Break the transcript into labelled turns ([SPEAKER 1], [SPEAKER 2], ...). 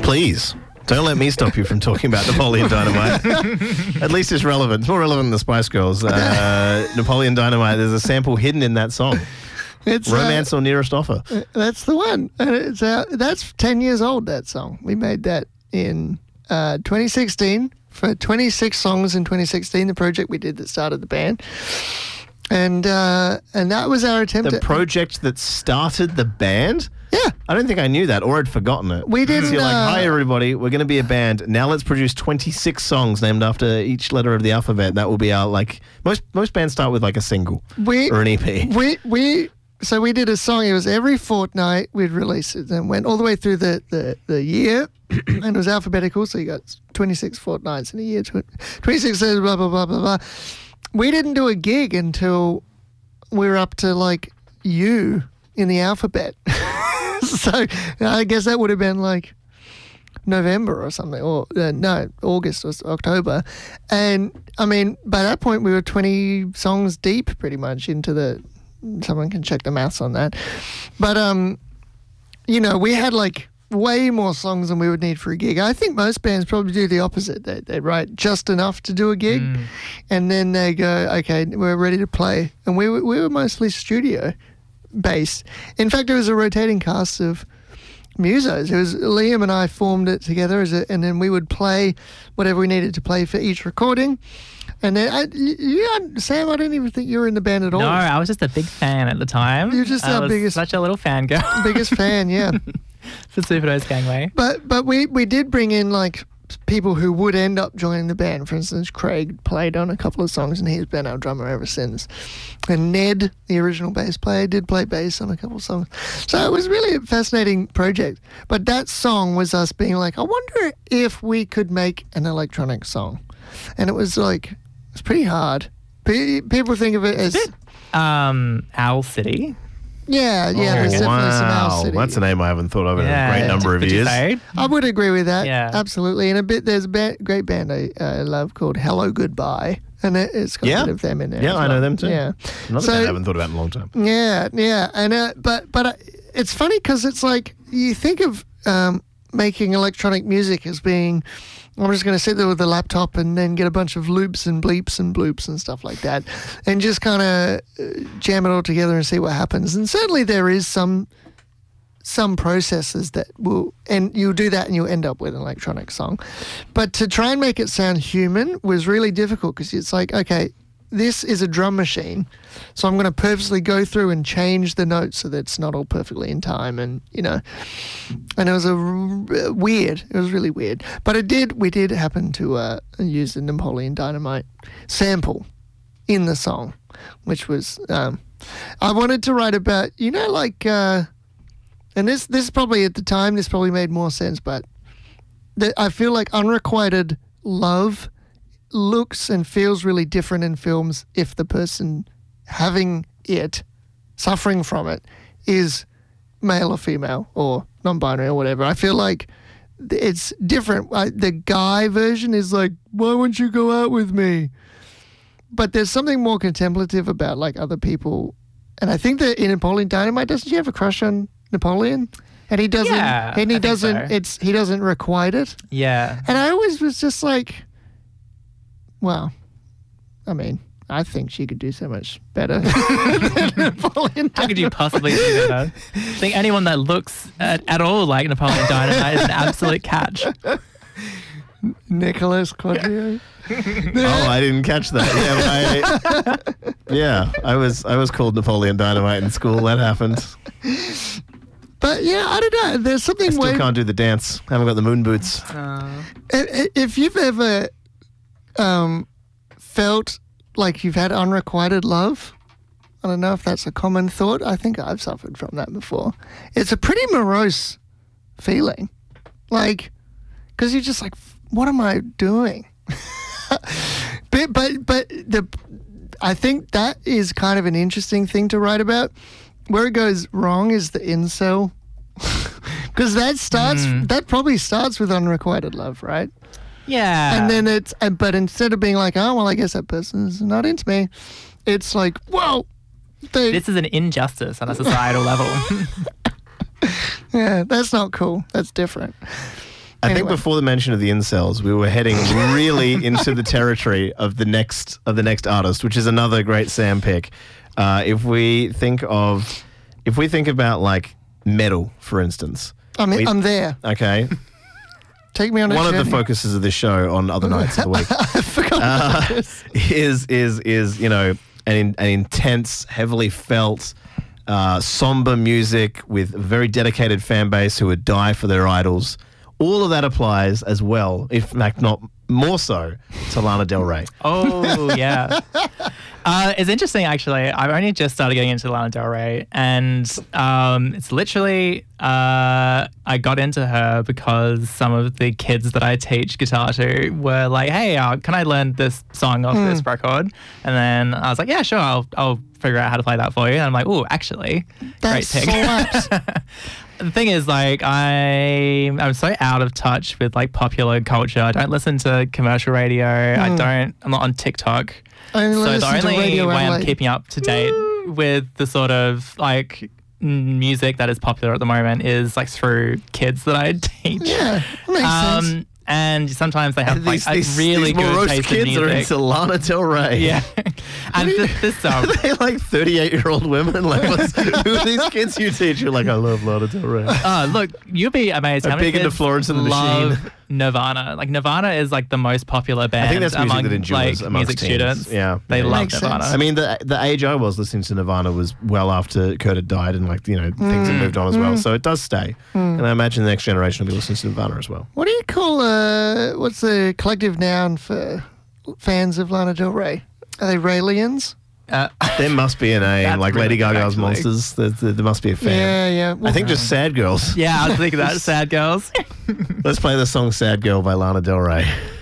[SPEAKER 1] Please. Don't let me stop you from talking about Napoleon Dynamite. At least it's relevant. It's more relevant than the Spice Girls. Napoleon Dynamite, there's a sample hidden in that song. It's Romance or Nearest Offer.
[SPEAKER 2] That's the one. And it's that's 10 years old, that song. We made that in 2016 for 26 songs in 2016, the project we did that started the band. And that was our attempt.
[SPEAKER 1] The project that started the band?
[SPEAKER 2] Yeah.
[SPEAKER 1] I don't think I knew that or had forgotten it.
[SPEAKER 2] We didn't.
[SPEAKER 1] So you're like, hi, everybody. We're going to be a band. Now let's produce 26 songs named after each letter of the alphabet. That will be our, like, most bands start with, like, a single or an EP.
[SPEAKER 2] So we did a song. It was every fortnight we'd release it and went all the way through the year. And it was alphabetical. So you got 26 fortnights in a year, 26 days, blah, blah, blah, blah, blah. We didn't do a gig until we were up to, like, U in the alphabet. So I guess that would have been like November or something, or no, August or October. And I mean, by that point we were 20 songs deep pretty much into the, someone can check the maths on that. But, you know, we had like way more songs than we would need for a gig. I think most bands probably do the opposite. They write just enough to do a gig and then they go, okay, we're ready to play. And we were mostly studio based. In fact, it was a rotating cast of musos. It was Liam and I formed it together and then we would play whatever we needed to play for each recording. And then, Sam, I didn't even think you were in the band at all.
[SPEAKER 3] No, I was just a big fan at the time.
[SPEAKER 2] You're just our biggest,
[SPEAKER 3] such a little fangirl.
[SPEAKER 2] Biggest fan, yeah.
[SPEAKER 3] For Superdose Gangway.
[SPEAKER 2] But we did bring in like people who would end up joining the band. For instance, Craig played on a couple of songs and he's been our drummer ever since. And Ned, the original bass player, did play bass on a couple of songs. So it was really a fascinating project. But that song was us being like, I wonder if we could make an electronic song. And it was like, it's pretty hard. People think of it as
[SPEAKER 3] Owl City.
[SPEAKER 2] Yeah, there's definitely some Owl City.
[SPEAKER 1] That's a name I haven't thought of in a great number of years.
[SPEAKER 2] I would agree with that.
[SPEAKER 3] Yeah.
[SPEAKER 2] Absolutely. And there's a great band I love called Hello Goodbye. And it's got a bit of them in there.
[SPEAKER 1] Yeah, I know them too.
[SPEAKER 2] Yeah.
[SPEAKER 1] Another band I haven't thought about in a long time.
[SPEAKER 2] Yeah. And but it's funny because it's like you think of making electronic music as being, I'm just going to sit there with a laptop and then get a bunch of loops and bleeps and bloops and stuff like that and just kind of jam it all together and see what happens. And certainly there is some processes that will, and you'll do that and you'll end up with an electronic song. But to try and make it sound human was really difficult because it's like, okay, this is a drum machine, so I'm going to purposely go through and change the notes so that it's not all perfectly in time, and you know, and it was weird. It was really weird, but we did happen to use the Napoleon Dynamite sample in the song, which was I wanted to write about, you know, like, and this probably at the time this probably made more sense, but I feel like unrequited love looks and feels really different in films if the person having it, suffering from it, is male or female or non-binary or whatever. I feel like it's different. The guy version is like, why won't you go out with me? But there's something more contemplative about like other people. And I think that in Napoleon Dynamite, doesn't she have a crush on Napoleon? And he doesn't.
[SPEAKER 3] Yeah,
[SPEAKER 2] and he
[SPEAKER 3] doesn't.
[SPEAKER 2] So. He doesn't requite it.
[SPEAKER 3] Yeah.
[SPEAKER 2] And I always was just like, well, I mean, I think she could do so much better than Napoleon Dynamite.
[SPEAKER 3] How could you possibly do that? I think anyone that looks at all like Napoleon Dynamite is an absolute catch.
[SPEAKER 2] Nicholas Quadrio.
[SPEAKER 1] Oh, I didn't catch that. Yeah, I was called Napoleon Dynamite in school. That happened.
[SPEAKER 2] But yeah, I don't know. There's something.
[SPEAKER 1] I still can't do the dance. I haven't got the moon boots.
[SPEAKER 2] If you've ever felt like you've had unrequited love, I don't know if that's a common thought. I think I've suffered from that before. It's a pretty morose feeling, like, because you're just like, what am I doing? but I think that is kind of an interesting thing to write about. Where it goes wrong is the incel, because that probably starts with unrequited love, right?
[SPEAKER 3] Yeah.
[SPEAKER 2] And then but instead of being like, oh, well, I guess that person's not into me, it's like, whoa.
[SPEAKER 3] This is an injustice on a societal level.
[SPEAKER 2] Yeah, that's not cool. That's different.
[SPEAKER 1] I think
[SPEAKER 2] Anyway.
[SPEAKER 1] before the mention of the incels, we were heading really into the territory of the next artist, which is another great Sam pick. If we think about like metal, for instance.
[SPEAKER 2] I'm there.
[SPEAKER 1] Okay.
[SPEAKER 2] Take me on a
[SPEAKER 1] One
[SPEAKER 2] journey.
[SPEAKER 1] of the focuses of this show on other nights of the week
[SPEAKER 2] I forgot about this.
[SPEAKER 1] is an intense, heavily felt, somber music with a very dedicated fan base who would die for their idols. All of that applies as well, if fact not more so, to Lana Del Rey.
[SPEAKER 3] Oh, yeah. It's interesting, actually. I've only just started getting into Lana Del Rey, and it's literally I got into her because some of the kids that I teach guitar to were like, "Hey, can I learn this song off this record?" And then I was like, "Yeah, sure. I'll figure out how to play that for you." And I'm like, "Oh, actually,
[SPEAKER 2] That
[SPEAKER 3] great pick."
[SPEAKER 2] slaps.
[SPEAKER 3] The thing is, like, I'm so out of touch with like popular culture. I don't listen to commercial radio. I'm not on TikTok.
[SPEAKER 2] I only
[SPEAKER 3] So the
[SPEAKER 2] listen to
[SPEAKER 3] only
[SPEAKER 2] Radio
[SPEAKER 3] way I'm
[SPEAKER 2] Adelaide.
[SPEAKER 3] keeping up to date with the sort of like music that is popular at the moment is like through kids that I teach.
[SPEAKER 2] Yeah, that makes sense.
[SPEAKER 3] And sometimes they have like
[SPEAKER 1] These
[SPEAKER 3] really good
[SPEAKER 1] morose
[SPEAKER 3] taste in
[SPEAKER 1] kids are
[SPEAKER 3] music.
[SPEAKER 1] into Lana Del Rey.
[SPEAKER 3] Yeah, and this
[SPEAKER 1] Are they like 38-year-old women? Like, who are these kids you teach? You're like, I love Lana Del Rey.
[SPEAKER 3] look, you'll be amazed how many
[SPEAKER 1] big into
[SPEAKER 3] kids
[SPEAKER 1] Florence and the
[SPEAKER 3] love
[SPEAKER 1] Machine.
[SPEAKER 3] Nirvana. Like Nirvana is like the most popular band
[SPEAKER 1] I think that's music
[SPEAKER 3] among
[SPEAKER 1] that endures
[SPEAKER 3] like
[SPEAKER 1] amongst
[SPEAKER 3] music
[SPEAKER 1] teens.
[SPEAKER 3] students.
[SPEAKER 1] Yeah.
[SPEAKER 3] They
[SPEAKER 1] Yeah.
[SPEAKER 3] love
[SPEAKER 2] Makes sense.
[SPEAKER 3] Nirvana.
[SPEAKER 1] I mean, the age I was listening to Nirvana was well after Kurt had died, and like things had moved on as well. So it does stay, and I imagine the next generation will be listening to Nirvana as well.
[SPEAKER 2] What do you call what's the collective noun for fans of Lana Del Rey? Are they Raylians?
[SPEAKER 1] There must be a name,
[SPEAKER 3] That's
[SPEAKER 1] like
[SPEAKER 3] really
[SPEAKER 1] Lady
[SPEAKER 3] good,
[SPEAKER 1] Gaga's
[SPEAKER 3] actually.
[SPEAKER 1] Monsters. There must be a fan.
[SPEAKER 2] Yeah, yeah. Well,
[SPEAKER 1] I think just Sad Girls.
[SPEAKER 3] Yeah, I was thinking that. Sad girls.
[SPEAKER 1] Let's play the song "Sad Girl" by Lana Del Rey.